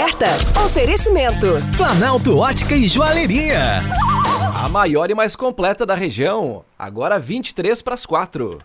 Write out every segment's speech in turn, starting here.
oferta. Oferecimento. Planalto Ótica e Joalheria. A maior e mais completa da região. Agora 4:23.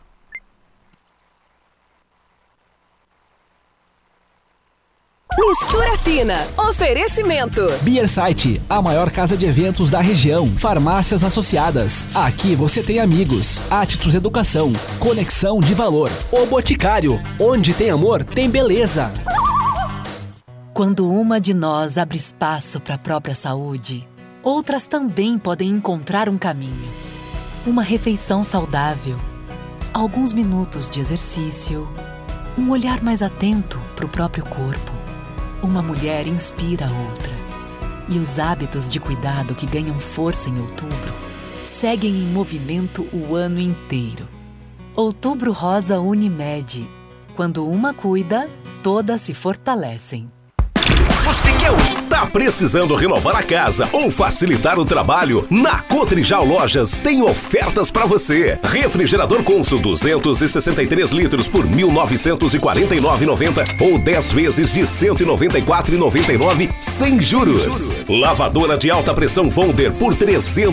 Mistura Fina. Oferecimento. Beer Site, a maior casa de eventos da região. Farmácias associadas. Aqui você tem amigos. Atitudes Educação. Conexão de valor. O Boticário. Onde tem amor, tem beleza. Quando uma de nós abre espaço para a própria saúde, outras também podem encontrar um caminho. Uma refeição saudável. Alguns minutos de exercício. Um olhar mais atento para o próprio corpo. Uma mulher inspira a outra. E os hábitos de cuidado que ganham força em outubro seguem em movimento o ano inteiro. Outubro Rosa Unimed. Quando uma cuida, todas se fortalecem. Você quer tá precisando renovar a casa ou facilitar o trabalho? Na Cotrijal Lojas tem ofertas para você. Refrigerador Consul 263 litros por R$ 1.949,90 ou 10 vezes de R$ 194,99 sem juros. Lavadora de alta pressão Volder por R$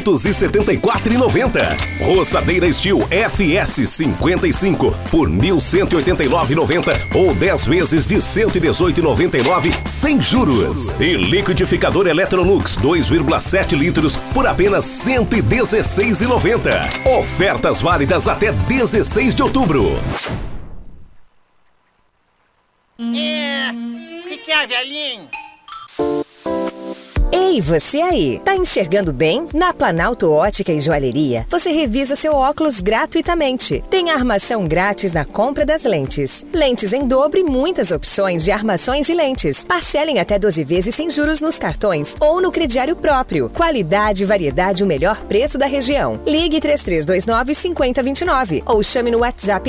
374,90. Roçadeira Steel FS 55 por R$ 1.189,90 ou 10 vezes de R$ 118,99 sem juros. E liquidificador Electrolux 2,7 litros por apenas R$ 116,90. Ofertas válidas até 16 de outubro. O que é, velhinho? Ei, você aí, tá enxergando bem? Na Planalto Ótica e Joalheria, você revisa seu óculos gratuitamente. Tem armação grátis na compra das lentes. Lentes em dobro e muitas opções de armações e lentes. Parcelem até 12 vezes sem juros nos cartões ou no crediário próprio. Qualidade, variedade e o melhor preço da região. Ligue 3329-5029 ou chame no WhatsApp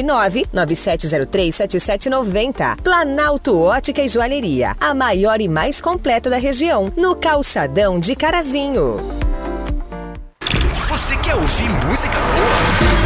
997037790. Planalto Ótica e Joalheria, a maior e mais completa da região, no Calçadão de Carazinho. Você quer ouvir música boa?